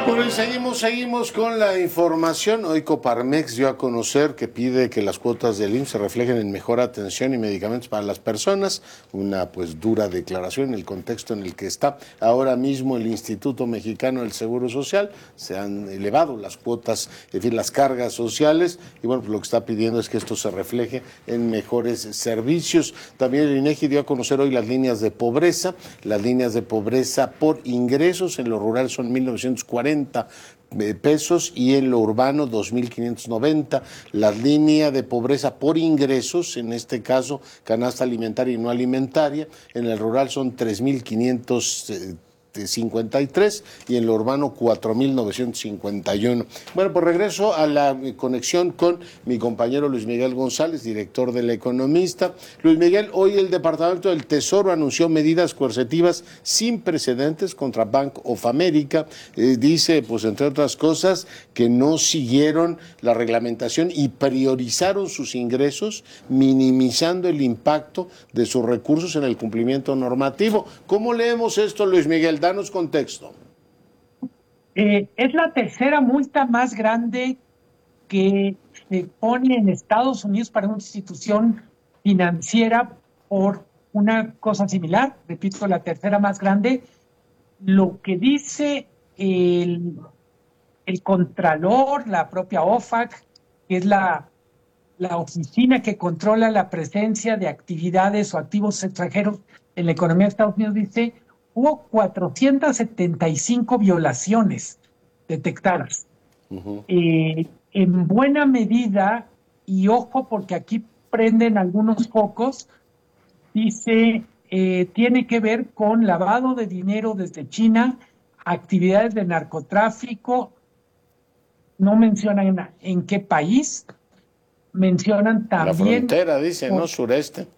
Bueno, y seguimos con la información. Hoy Coparmex dio a conocer que pide que las cuotas del IMSS se reflejen en mejor atención y medicamentos para las personas. Una pues dura declaración en el contexto en el que está ahora mismo el Instituto Mexicano del Seguro Social. Se han elevado las cuotas, es decir, las cargas sociales, y bueno, pues lo que está pidiendo es que esto se refleje en mejores servicios. También el INEGI dio a conocer hoy las líneas de pobreza. Las líneas de pobreza por ingresos en lo rural son 1,940 pesos y en lo urbano 2,590. La línea de pobreza por ingresos, en este caso canasta alimentaria y no alimentaria, en el rural son 3,553 y en lo urbano 4,951. Bueno, pues regreso a la conexión con mi compañero Luis Miguel González, director del Economista. Luis Miguel, hoy el Departamento del Tesoro anunció medidas coercitivas sin precedentes contra Bank of America. Dice, pues entre otras cosas, que no siguieron la reglamentación y priorizaron sus ingresos, minimizando el impacto de sus recursos en el cumplimiento normativo. ¿Cómo leemos esto, Luis Miguel? Danos contexto. Es la tercera multa más grande que se pone en Estados Unidos para una institución financiera por una cosa similar. Repito, la tercera más grande. Lo que dice el Contralor, la propia OFAC, que es la oficina que controla la presencia de actividades o activos extranjeros en la economía de Estados Unidos, dice: hubo 475 violaciones detectadas. En buena medida, y ojo porque aquí prenden algunos focos, dice, tiene que ver con lavado de dinero desde China, actividades de narcotráfico, no mencionan en qué país, mencionan también... La frontera, dice, ¿no? Sureste.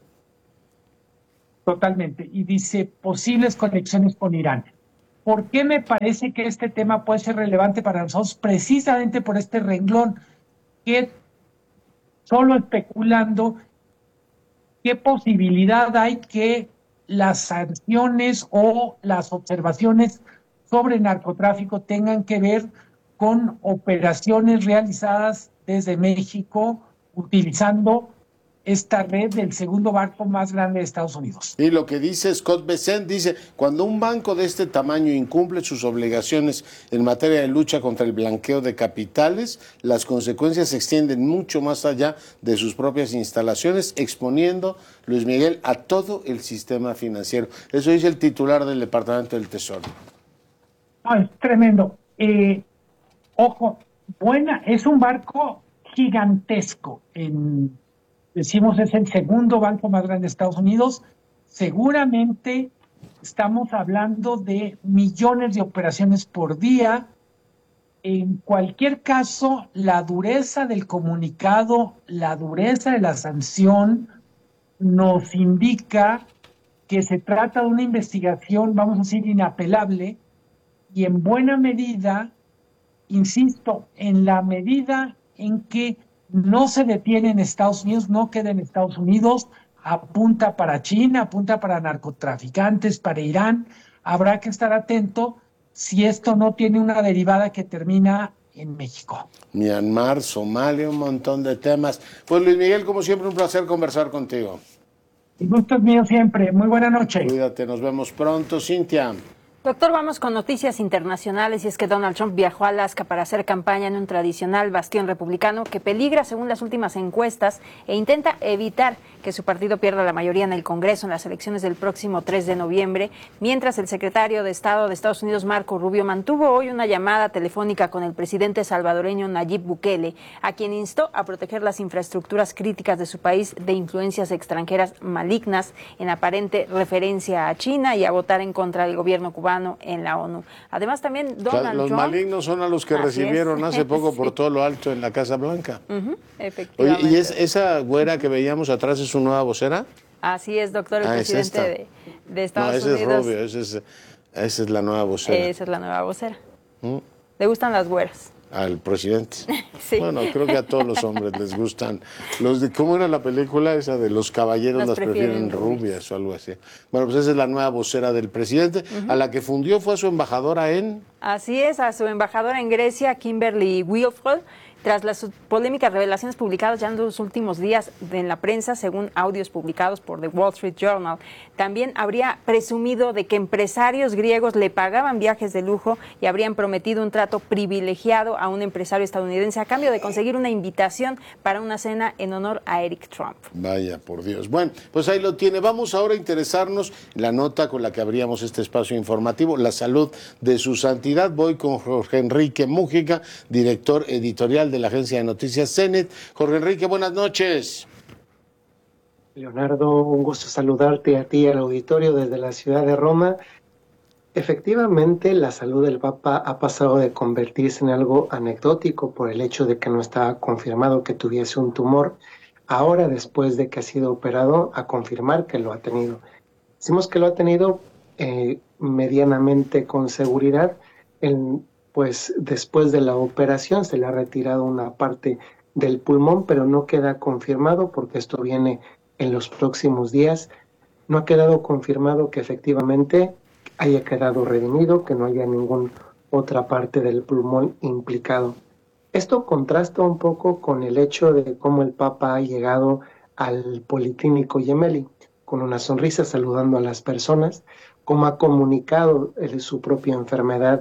Totalmente. Y dice posibles conexiones con Irán. ¿Por qué me parece que este tema puede ser relevante para nosotros? Precisamente por este renglón, que solo especulando qué posibilidad hay que las sanciones o las observaciones sobre narcotráfico tengan que ver con operaciones realizadas desde México utilizando esta red del segundo banco más grande de Estados Unidos. Y lo que dice Scott Bessent, dice, cuando un banco de este tamaño incumple sus obligaciones en materia de lucha contra el blanqueo de capitales, las consecuencias se extienden mucho más allá de sus propias instalaciones, exponiendo, Luis Miguel, a todo el sistema financiero. Eso dice el titular del Departamento del Tesoro. No, es tremendo. Ojo, es un barco gigantesco. Decimos, es el segundo banco más grande de Estados Unidos. Seguramente estamos hablando de millones de operaciones por día. En cualquier caso, la dureza del comunicado, la dureza de la sanción nos indica que se trata de una investigación, vamos a decir, inapelable, y en buena medida, insisto, en la medida en que no se detiene en Estados Unidos, no queda en Estados Unidos, apunta para China, apunta para narcotraficantes, para Irán. Habrá que estar atento si esto no tiene una derivada que termina en México. Myanmar, Somalia, un montón de temas. Pues Luis Miguel, como siempre, un placer conversar contigo. El gusto es mío siempre. Muy buena noche. Cuídate, nos vemos pronto. Cintia. Doctor, vamos con noticias internacionales, y es que Donald Trump viajó a Alaska para hacer campaña en un tradicional bastión republicano que peligra según las últimas encuestas e intenta evitar que su partido pierda la mayoría en el Congreso en las elecciones del próximo 3 de noviembre, mientras el secretario de Estado de Estados Unidos, Marco Rubio, mantuvo hoy una llamada telefónica con el presidente salvadoreño Nayib Bukele, a quien instó a proteger las infraestructuras críticas de su país de influencias extranjeras malignas, en aparente referencia a China, y a votar en contra del gobierno cubano en la ONU. Además, también Donald Los Trump... malignos son a los que recibieron hace poco por todo lo alto en la Casa Blanca. Efectivamente. Oye, ¿y esa güera que veíamos atrás es su nueva vocera? Así es, doctor, el presidente de Estados Unidos. No, ese es Rubio, esa es la nueva vocera. Esa es la nueva vocera. ¿Le gustan las güeras? al presidente. Sí. Bueno, creo que a todos los hombres les gustan los de, ¿cómo era la película esa de los caballeros las prefieren rubias o algo así? Bueno, pues esa es la nueva vocera del presidente, a la que fundió fue a su embajadora en... Así es, a su embajadora en Grecia, Kimberly Wilfred, tras las polémicas revelaciones publicadas ya en los últimos días en la prensa, según audios publicados por The Wall Street Journal. También habría presumido de que empresarios griegos le pagaban viajes de lujo y habrían prometido un trato privilegiado a un empresario estadounidense a cambio de conseguir una invitación para una cena en honor a Eric Trump. Vaya, por Dios. Bueno, pues ahí lo tiene. Vamos ahora a interesarnos en la nota con la que abríamos este espacio informativo, la salud de su santidad. Voy con Jorge Enrique Múgica, director editorial de la agencia de noticias CENET. Jorge Enrique, buenas noches. Leonardo, un gusto saludarte a ti y al auditorio desde la ciudad de Roma. Efectivamente, la salud del Papa ha pasado de convertirse en algo anecdótico por el hecho de que no estaba confirmado que tuviese un tumor. Ahora, después de que ha sido operado, a confirmar que lo ha tenido. Decimos que lo ha tenido medianamente con seguridad. Pues después de la operación se le ha retirado una parte del pulmón, pero no queda confirmado porque esto viene en los próximos días. No ha quedado confirmado que efectivamente haya quedado redimido, que no haya ninguna otra parte del pulmón implicado. Esto contrasta un poco con el hecho de cómo el Papa ha llegado al Policlínico Gemelli, con una sonrisa saludando a las personas, cómo ha comunicado su propia enfermedad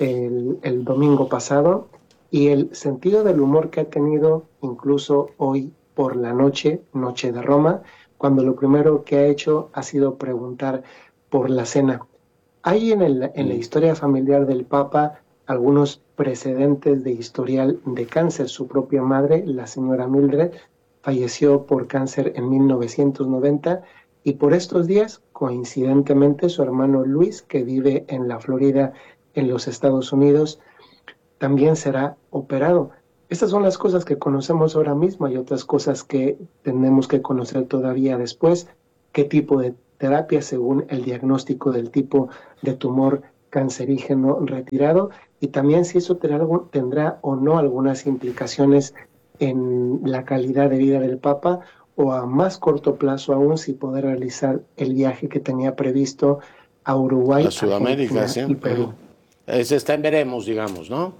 el domingo pasado y el sentido del humor que ha tenido incluso hoy por la noche de Roma, cuando lo primero que ha hecho ha sido preguntar por la cena. Hay en la historia familiar del Papa algunos precedentes de historial de cáncer. Su propia madre, la señora Mildred, falleció por cáncer en 1990 y por estos días, coincidentemente, su hermano Luis, que vive en la Florida, en los Estados Unidos, también será operado. Estas son las cosas que conocemos ahora mismo. Hay otras cosas que tenemos que conocer todavía después. ¿Qué tipo de terapia según el diagnóstico del tipo de tumor cancerígeno retirado? Y también si eso tendrá o no algunas implicaciones en la calidad de vida del Papa, o a más corto plazo aún si poder realizar el viaje que tenía previsto a Uruguay, a Sudamérica, y Perú. Ese está en veremos, digamos, ¿no?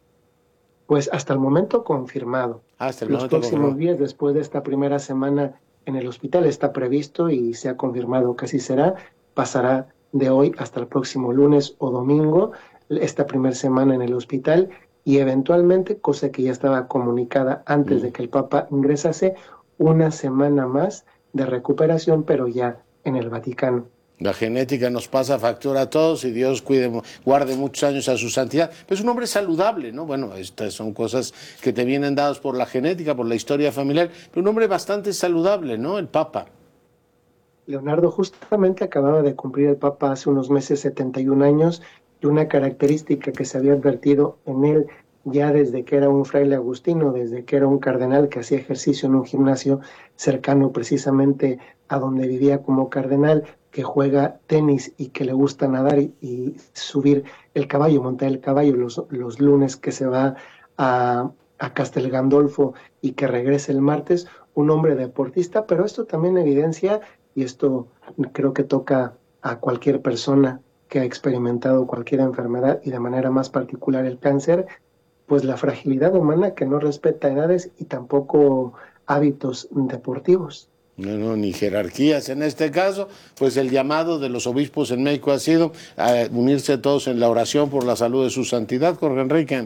Pues hasta el momento confirmado. Los próximos días, después de esta primera semana en el hospital, está previsto y se ha confirmado que así será. Pasará de hoy hasta el próximo lunes o domingo, esta primera semana en el hospital, y eventualmente, cosa que ya estaba comunicada antes de que el Papa ingresase, una semana más de recuperación, pero ya en el Vaticano. La genética nos pasa factura a todos y Dios guarde muchos años a su santidad. Pero es un hombre saludable, ¿no? Bueno, estas son cosas que te vienen dadas por la genética, por la historia familiar, pero un hombre bastante saludable, ¿no? El Papa. Leonardo, justamente acababa de cumplir el Papa hace unos meses 71 años y una característica que se había advertido en él ya desde que era un fraile agustino, desde que era un cardenal que hacía ejercicio en un gimnasio cercano precisamente a donde vivía como cardenal, que juega tenis y que le gusta nadar y subir el caballo, montar el caballo los lunes que se va a Castel Gandolfo y que regresa el martes, un hombre deportista, pero esto también evidencia, y esto creo que toca a cualquier persona que ha experimentado cualquier enfermedad y de manera más particular el cáncer, pues la fragilidad humana que no respeta edades y tampoco hábitos deportivos. No, ni jerarquías en este caso, pues el llamado de los obispos en México ha sido a unirse todos en la oración por la salud de su santidad, Jorge Enrique.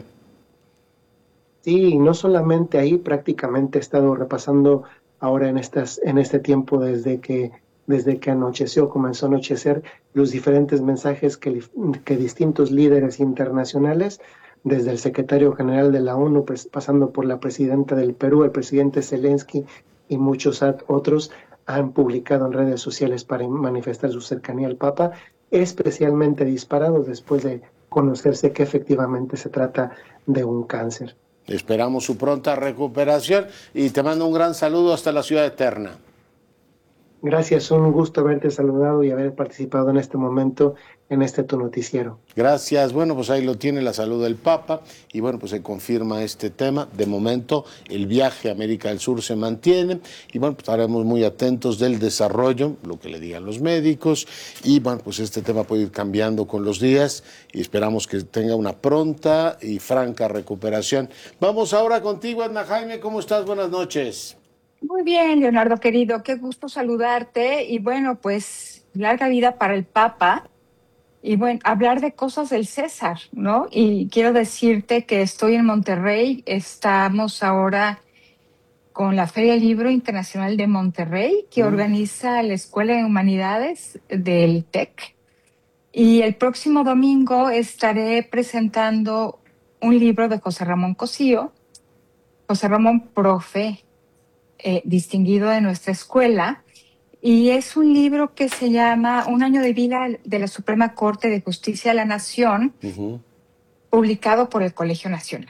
Sí, no solamente ahí, prácticamente he estado repasando ahora en este tiempo desde que anocheció, comenzó a anochecer, los diferentes mensajes que distintos líderes internacionales, desde el secretario general de la ONU, pasando por la presidenta del Perú, el presidente Zelensky, y muchos otros han publicado en redes sociales para manifestar su cercanía al Papa, especialmente disparados después de conocerse que efectivamente se trata de un cáncer. Esperamos su pronta recuperación y te mando un gran saludo hasta la ciudad eterna. Gracias, un gusto haberte saludado y haber participado en este momento en este tu noticiero. Gracias. Bueno, pues ahí lo tiene la salud del Papa y bueno, pues se confirma este tema. De momento, el viaje a América del Sur se mantiene y bueno, pues estaremos muy atentos del desarrollo, lo que le digan los médicos y bueno, pues este tema puede ir cambiando con los días y esperamos que tenga una pronta y franca recuperación. Vamos ahora contigo, Edna Jaime. ¿Cómo estás? Buenas noches. Muy bien, Leonardo querido, qué gusto saludarte y bueno, pues larga vida para el Papa y bueno, hablar de cosas del César, ¿no? Y quiero decirte que estoy en Monterrey, estamos ahora con la Feria del Libro Internacional de Monterrey que organiza la Escuela de Humanidades del TEC y el próximo domingo estaré presentando un libro de José Ramón Cosío, José Ramón profe. Distinguido de nuestra escuela, y es un libro que se llama Un año de vida de la Suprema Corte de Justicia de la Nación, publicado por el Colegio Nacional.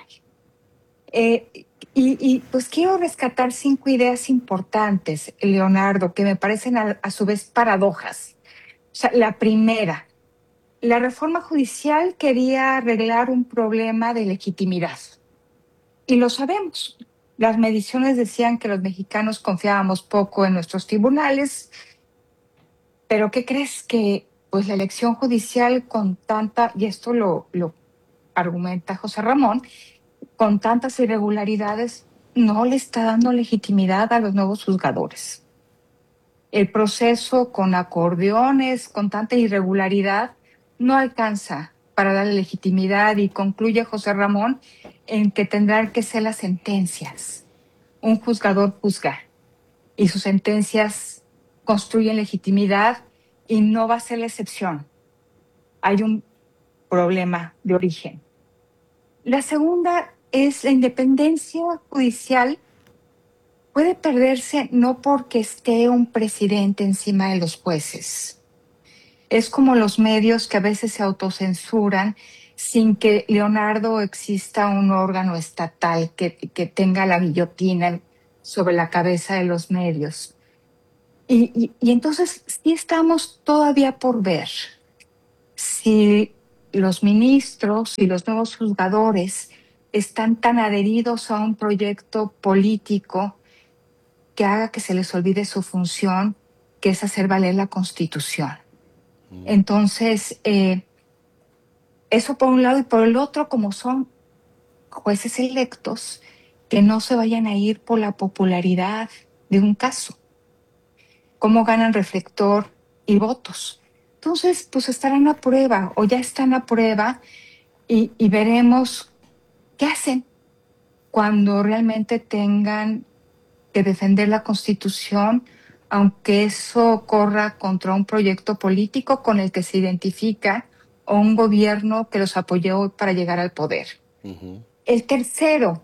Pues quiero rescatar 5 ideas importantes, Leonardo, que me parecen a su vez paradojas. O sea, la primera, la reforma judicial quería arreglar un problema de legitimidad, y lo sabemos. Las mediciones decían que los mexicanos confiábamos poco en nuestros tribunales, pero ¿qué crees? Que pues la elección judicial con tanta, y esto lo argumenta José Ramón, con tantas irregularidades no le está dando legitimidad a los nuevos juzgadores. El proceso con acordeones, con tanta irregularidad, no alcanza para darle legitimidad y concluye José Ramón en que tendrán que ser las sentencias. Un juzgador juzga y sus sentencias construyen legitimidad y no va a ser la excepción. Hay un problema de origen. La segunda es la independencia judicial puede perderse no porque esté un presidente encima de los jueces. Es como los medios que a veces se autocensuran sin que, Leonardo, exista un órgano estatal que tenga la guillotina sobre la cabeza de los medios. Y entonces sí estamos todavía por ver si los ministros y los nuevos juzgadores están tan adheridos a un proyecto político que haga que se les olvide su función, que es hacer valer la Constitución. Entonces, eso por un lado, y por el otro, como son jueces electos, que no se vayan a ir por la popularidad de un caso. Cómo ganan reflector y votos. Entonces, pues estarán a prueba o ya están a prueba y veremos qué hacen cuando realmente tengan que defender la Constitución, aunque eso corra contra un proyecto político con el que se identifica o un gobierno que los apoyó para llegar al poder. El tercero,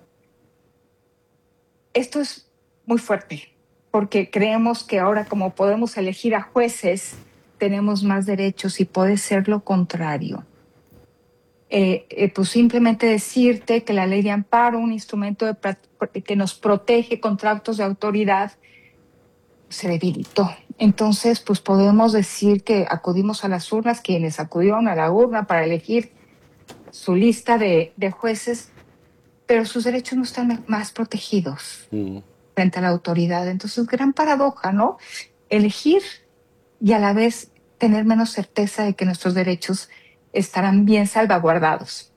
esto es muy fuerte, porque creemos que ahora como podemos elegir a jueces, tenemos más derechos y puede ser lo contrario. Pues simplemente decirte que la ley de amparo, un instrumento que nos protege contra actos de autoridad, se debilitó. Entonces, pues podemos decir que acudimos a las urnas, quienes acudieron a la urna para elegir su lista de jueces, pero sus derechos no están más protegidos frente a la autoridad. Entonces, gran paradoja, ¿no? Elegir y a la vez tener menos certeza de que nuestros derechos estarán bien salvaguardados.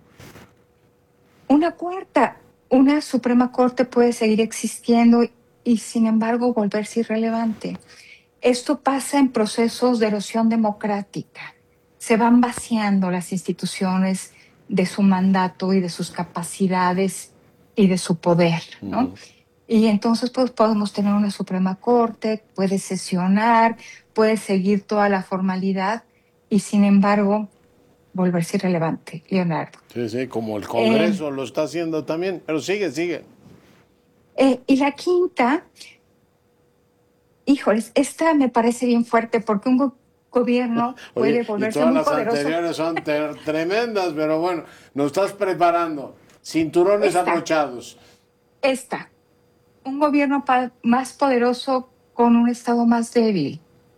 Una cuarta, una Suprema Corte puede seguir existiendo y sin embargo volverse irrelevante. Esto pasa en procesos de erosión democrática. Se van vaciando las instituciones de su mandato y de sus capacidades y de su poder, ¿no? Y entonces pues podemos tener una Suprema Corte, puede sesionar, puede seguir toda la formalidad y sin embargo volverse irrelevante, Leonardo. Sí, como el Congreso lo está haciendo también, pero sigue. Y la quinta, híjoles, esta me parece bien fuerte porque un gobierno puede volverse muy poderoso. Y todas las anteriores son tremendas, pero bueno, nos estás preparando. Cinturones abrochados. Un gobierno más poderoso con un Estado más débil.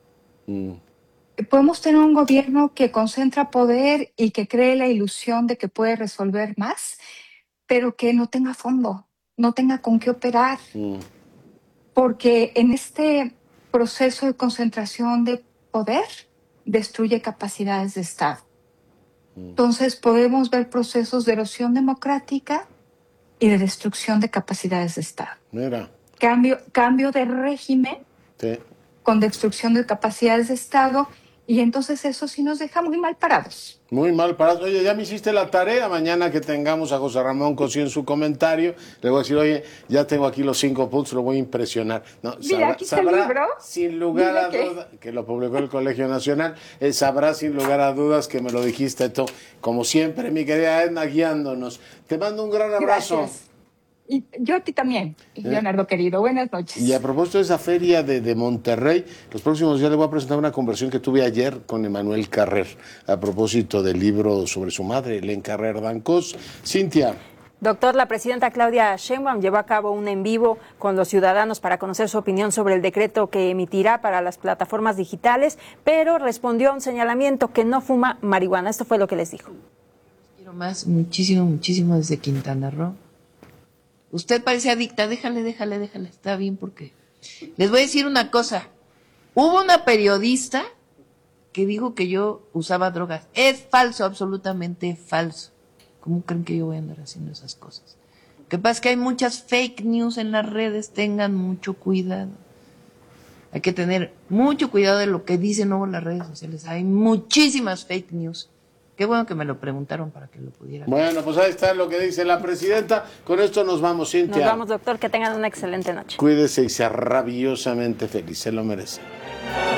Podemos tener un gobierno que concentra poder y que cree la ilusión de que puede resolver más, pero que no tenga fondo, no tenga con qué operar. Porque en este proceso de concentración de poder destruye capacidades de Estado. Entonces podemos ver procesos de erosión democrática y de destrucción de capacidades de Estado. Mira. Cambio de régimen con destrucción de capacidades de Estado, y entonces eso sí nos deja muy mal parados. Muy mal parados. Oye, ya me hiciste la tarea. Mañana que tengamos a José Ramón Cosío en su comentario, le voy a decir, oye, ya tengo aquí los 5 puntos, lo voy a impresionar. No, mira, aquí está el libro. Sin lugar a dudas, que lo publicó el Colegio Nacional, sabrá sin lugar a dudas que me lo dijiste tú. Como siempre, mi querida Edna, guiándonos. Te mando un gran abrazo. Gracias. Y yo a ti también, Leonardo querido. Buenas noches. Y a propósito de esa feria de Monterrey, los próximos días le voy a presentar una conversación que tuve ayer con Emanuel Carrer, a propósito del libro sobre su madre, Hélène Carrer Dancos. Cintia. Doctor, la presidenta Claudia Sheinbaum llevó a cabo un en vivo con los ciudadanos para conocer su opinión sobre el decreto que emitirá para las plataformas digitales, pero respondió a un señalamiento que no fuma marihuana. Esto fue lo que les dijo. Quiero más, muchísimo desde Quintana Roo. Usted parece adicta, déjale, está bien, porque les voy a decir una cosa. Hubo una periodista que dijo que yo usaba drogas. Es falso, absolutamente falso. ¿Cómo creen que yo voy a andar haciendo esas cosas? Lo que pasa es que hay muchas fake news en las redes, tengan mucho cuidado. Hay que tener mucho cuidado de lo que dicen luego las redes sociales. Hay muchísimas fake news. Qué bueno que me lo preguntaron para que lo pudiera. Bueno, pues ahí está lo que dice la presidenta. Con esto nos vamos, Cintia. Nos vamos, doctor. Que tengan una excelente noche. Cuídese y sea rabiosamente feliz. Se lo merece.